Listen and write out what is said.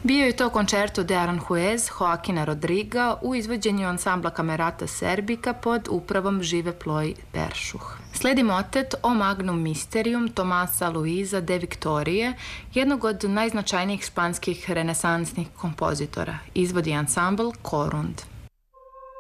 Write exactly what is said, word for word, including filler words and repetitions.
Bio je to koncerto de Aranjuez Joaquina Rodriga u izvođenju ansambla Camerata Serbica pod upravom Žive Ploj Peršuh. Sledi motet O Magnum Mysterium Tomasa Luisa de Victorije, jednog od najznačajnijih španskih renesansnih kompozitora. Izvodi ansambl Korund.